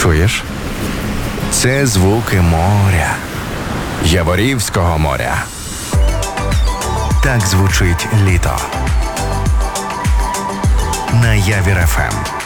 Чуєш? Це звуки моря. Яворівського моря. Так звучить літо. На Явір ФМ.